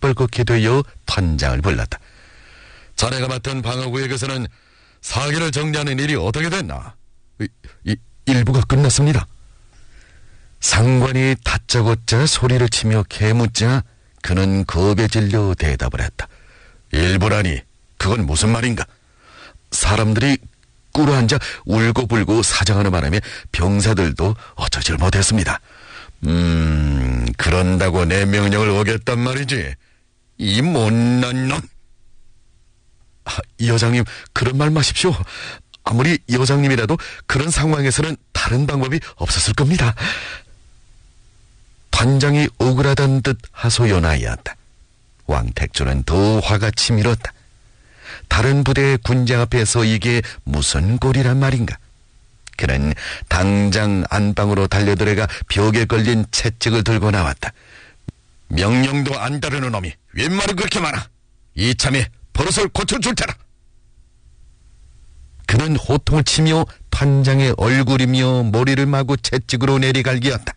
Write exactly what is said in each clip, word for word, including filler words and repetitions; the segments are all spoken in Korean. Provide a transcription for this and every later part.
시뻘겋게 되어 판장을 불렀다. 자네가 맡은 방어구역에서는 사기를 정리하는 일이 어떻게 됐나? 이, 이, 일부가 끝났습니다. 상관이 다짜고짜 소리를 치며 캐묻자 그는 겁에 질려 대답을 했다. 일부라니 그건 무슨 말인가? 사람들이 꿇어앉아 울고불고 사정하는 바람에 병사들도 어쩌질 못했습니다. 음... 그런다고 내 명령을 어겼단 말이지. 이 못난 놈. 아, 여장님 그런 말 마십시오. 아무리 여장님이라도 그런 상황에서는 다른 방법이 없었을 겁니다. 판장이 억울하단 듯 하소연하였다. 왕택조는 더 화가 치밀었다. 다른 부대의 군장 앞에서 이게 무슨 꼴이란 말인가? 그는 당장 안방으로 달려들어가 벽에 걸린 채찍을 들고 나왔다. 명령도 안 따르는 놈이 웬 말을 그렇게 많아? 이참에 버릇을 고쳐줄 테라. 그는 호통을 치며 판장의 얼굴이며 머리를 마구 채찍으로 내리갈기었다.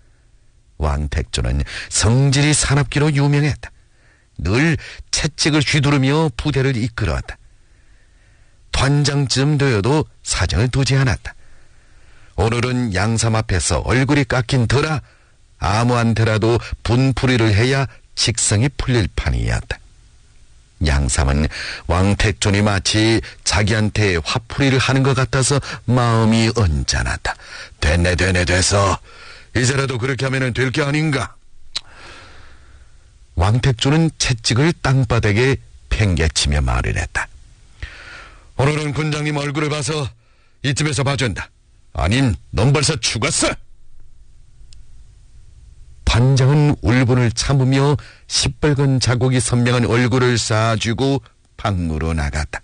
왕택조는 성질이 사납기로 유명했다. 늘 채찍을 휘두르며 부대를 이끌어왔다.团장쯤 되어도 사정을 두지 않았다. 오늘은 양삼 앞에서 얼굴이 깎인 터라 아무한테라도 분풀이를 해야 직성이 풀릴 판이었다. 양삼은 왕택존이 마치 자기한테 화풀이를 하는 것 같아서 마음이 언짢았다. 됐네 됐네 됐어. 이제라도 그렇게 하면 될 게 아닌가. 왕택조는 채찍을 땅바닥에 팽개치며 말을 했다. 오늘은 군장님 얼굴을 봐서 이쯤에서 봐준다. 아님 넌 벌써 죽었어. 판장은 울분을 참으며 시뻘건 자국이 선명한 얼굴을 쌓아주고 방으로 나갔다.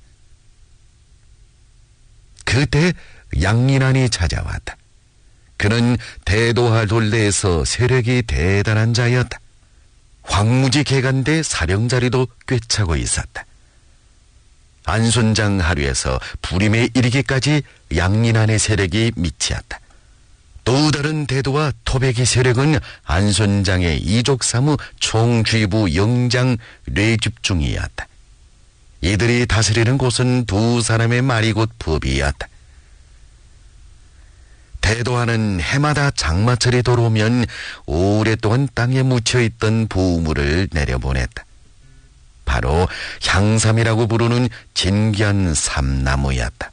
그때 양인환이 찾아왔다. 그는 대도하 돌내에서 세력이 대단한 자였다. 황무지 개간대 사령자리도 꿰차고 있었다. 안손장 하류에서 불임에 이르기까지 양인환의 세력이 미치었다. 또 다른 대도와 토백의 세력은 안손장의 이족사무 총쥐부 영장 뇌집중이었다. 이들이 다스리는 곳은 두 사람의 말이 곧 법이었다. 대도하는 해마다 장마철이 돌아오면 오랫동안 땅에 묻혀있던 보물을 내려보냈다. 바로 향삼이라고 부르는 진귀한 삼나무였다.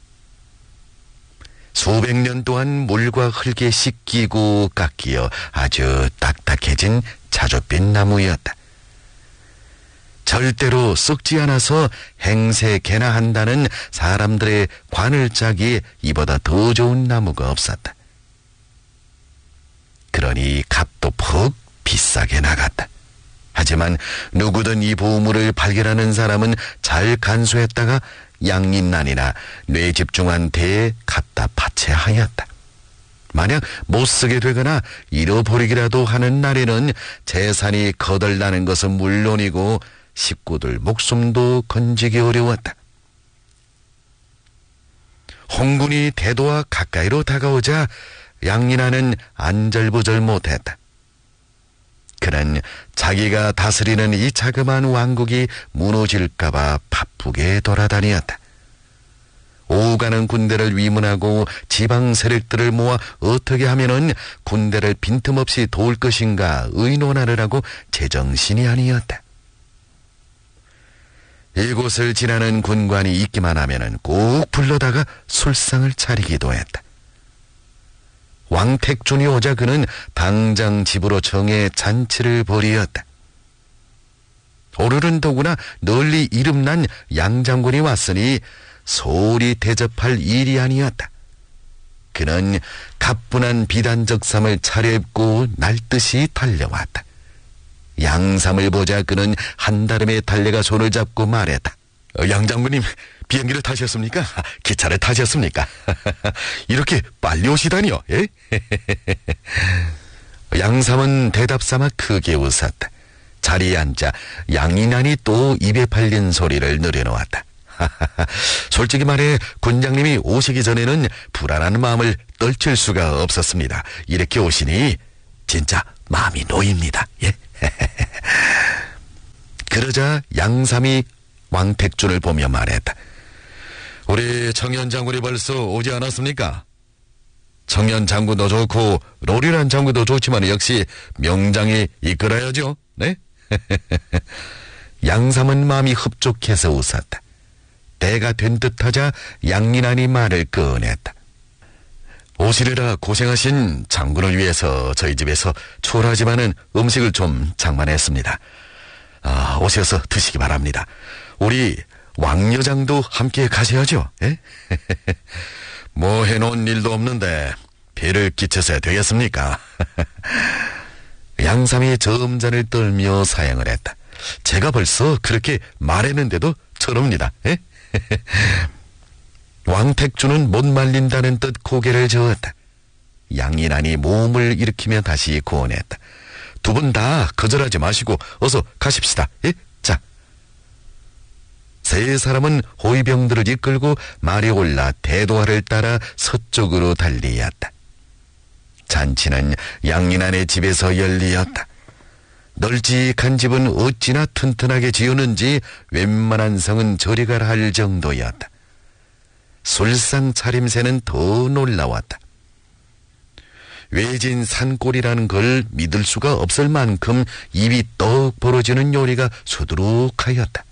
수백 년 동안 물과 흙에 씻기고 깎이어 아주 딱딱해진 자줏빛 나무였다. 절대로 썩지 않아서 행세 개나 한다는 사람들의 관을 짜기에 이보다 더 좋은 나무가 없었다. 그러니 값도 퍽 비싸게 나갔다. 하지만 누구든 이 보물을 발견하는 사람은 잘 간수했다가 양인난이나 뇌집중한테에 갖다 바쳐하였다. 만약 못쓰게 되거나 잃어버리기라도 하는 날에는 재산이 거덜나는 것은 물론이고 식구들 목숨도 건지기 어려웠다. 홍군이 대도와 가까이로 다가오자 양인하는 안절부절 못했다. 그는 자기가 다스리는 이 자그마한 왕국이 무너질까봐 바쁘게 돌아다녔다. 오가는 군대를 위문하고 지방 세력들을 모아 어떻게 하면은 군대를 빈틈없이 도울 것인가 의논하를 하고 제정신이 아니었다. 이곳을 지나는 군관이 있기만 하면은 꼭 불러다가 술상을 차리기도 했다. 왕택존이 오자 그는 당장 집으로 정해 잔치를 벌이었다. 오늘은 더구나 널리 이름난 양장군이 왔으니 소리 대접할 일이 아니었다. 그는 가뿐한 비단적삼을 차려입고 날듯이 달려왔다. 양삼을 보자 그는 한다름에 달려가 손을 잡고 말했다. 어, 양장군님 비행기를 타셨습니까? 기차를 타셨습니까? 이렇게 빨리 오시다니요. 예? 양삼은 대답삼아 크게 웃었다. 자리에 앉아 양인환이 또 입에 팔린 소리를 늘어놓았다. 솔직히 말해 군장님이 오시기 전에는 불안한 마음을 떨칠 수가 없었습니다. 이렇게 오시니 진짜 마음이 놓입니다. 예? 그러자 양삼이 왕택준을 보며 말했다. 우리 청년 장군이 벌써 오지 않았습니까? 청년 장군도 좋고 로리란 장군도 좋지만 역시 명장이 이끌어야죠. 네? 양삼은 마음이 흡족해서 웃었다. 때가 된 듯하자 양민안이 말을 꺼냈다. 오시느라 고생하신 장군을 위해서 저희 집에서 초라하지만은 음식을 좀 장만했습니다. 아, 오셔서 드시기 바랍니다. 우리 왕여장도 함께 가셔야죠. 예? 뭐 해놓은 일도 없는데 배를 끼쳐서 되겠습니까? 양삼이 저음잔을 떨며 사양을 했다. 제가 벌써 그렇게 말했는데도 저럽니다. 예? 왕택준은 못 말린다는 듯 고개를 저었다. 양인안이 몸을 일으키며 다시 고언했다. 두 분 다 거절하지 마시고 어서 가십시다. 예? 자. 세 사람은 호위병들을 이끌고 말이 올라 대도하를 따라 서쪽으로 달리었다. 잔치는 양인안의 집에서 열리었다. 널찍한 집은 어찌나 튼튼하게 지었는지 웬만한 성은 저리가라 할 정도였다. 술상 차림새는 더 놀라웠다. 외진 산골이라는 걸 믿을 수가 없을 만큼 입이 떡 벌어지는 요리가 수두룩하였다.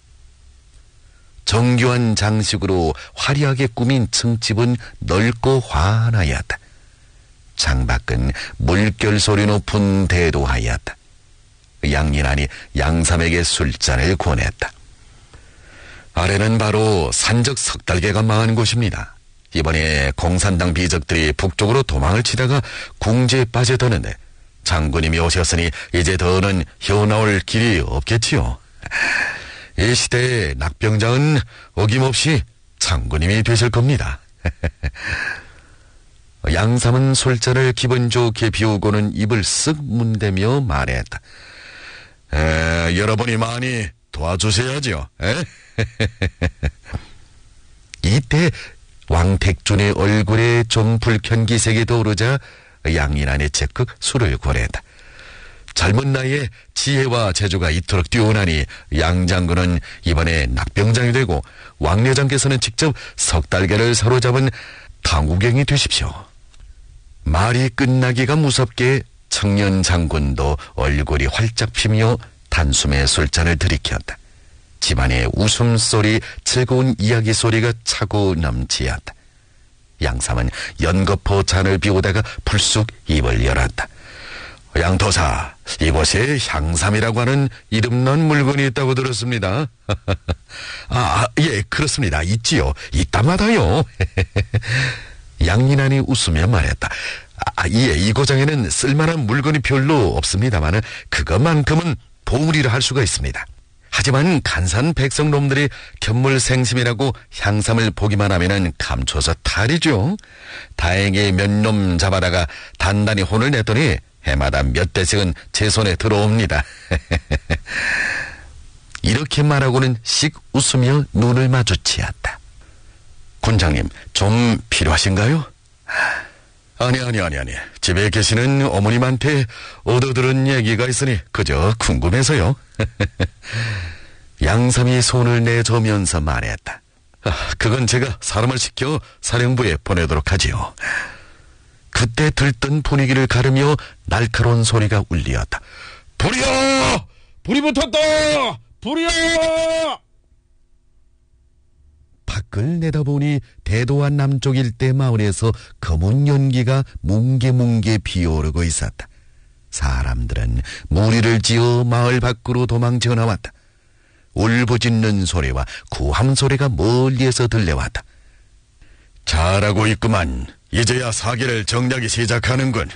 정교한 장식으로 화려하게 꾸민 층집은 넓고 환하였다. 창밖은 물결 소리 높은 대도하였다. 양인안이 양삼에게 술잔을 권했다. 아래는 바로 산적 석달개가 망한 곳입니다. 이번에 공산당 비적들이 북쪽으로 도망을 치다가 궁지에 빠져드는데 장군님이 오셨으니 이제 더는 헤어나올 길이 없겠지요. 이 시대의 낙병장은 어김없이 장군님이 되실 겁니다. 양삼은 술잔을 기분 좋게 비우고는 입을 쓱 문대며 말했다. 에, 여러분이 많이 도와주셔야죠. 에? 이때 왕택준의 얼굴에 좀 불쾌한 기색이 떠오르자 양인안이 적극 술을 권했다. 젊은 나이에 지혜와 재주가 이토록 뛰어나니 양 장군은 이번에 낙병장이 되고 왕여장께서는 직접 석달개를 사로잡은 당구경이 되십시오. 말이 끝나기가 무섭게 청년 장군도 얼굴이 활짝 피며 단숨에 술잔을 들이켰다. 집안의 웃음소리, 즐거운 이야기 소리가 차고 넘치었다. 양삼은 연거푸 잔을 비우다가 불쑥 입을 열었다. 양토사, 이곳에 향삼이라고 하는 이름난 물건이 있다고 들었습니다. 아, 예, 그렇습니다. 있지요. 이따마다요. 양인안이 웃으며 말했다. 아, 예, 이 고장에는 쓸만한 물건이 별로 없습니다만 그것만큼은 보물이라 할 수가 있습니다. 하지만 간산 백성놈들이 견물생심이라고 향삼을 보기만 하면은 감춰서 탈이죠. 다행히 몇 놈 잡아다가 단단히 혼을 냈더니 해마다 몇 대씩은 제 손에 들어옵니다. 이렇게 말하고는 씩 웃으며 눈을 마주치었다. 군장님, 좀 필요하신가요? 아니 아니 아니 아니 집에 계시는 어머님한테 얻어들은 얘기가 있으니 그저 궁금해서요. 양삼이 손을 내저면서 말했다. 아, 그건 제가 사람을 시켜 사령부에 보내도록 하지요. 그때 들뜬 분위기를 가르며 날카로운 소리가 울리었다. 불이야! 불이 붙었다! 불이야! 밖을 내다보니 대도와 남쪽 일대 마을에서 검은 연기가 뭉게뭉게 피어오르고 있었다. 사람들은 무리를 지어 마을 밖으로 도망쳐 나왔다. 울부짖는 소리와 구함 소리가 멀리에서 들려왔다. 잘하고 있구만. 이제야 사기를 정리하기 시작하는군.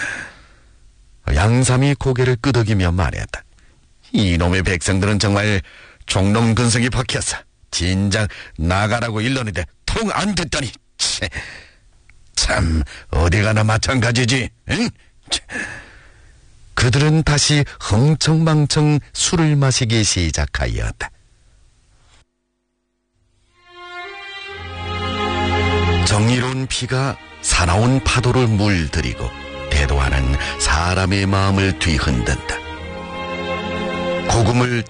양삼이 고개를 끄덕이며 말했다. 이놈의 백성들은 정말 종놈 근성이 박혔어. 진작 나가라고 일렀는데 통 안 듣더니 치, 참 어디 가나 마찬가지지. 응? 그들은 다시 흥청망청 술을 마시기 시작하였다. 정의로운 피가 사나운 파도를 물들이고 대도하는 사람의 마음을 뒤흔든다. 고금을